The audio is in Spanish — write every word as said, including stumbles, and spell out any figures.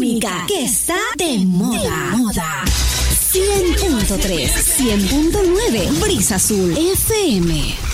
única que está de moda. De moda. cien punto tres, cien punto nueve, Brisa Azul F M.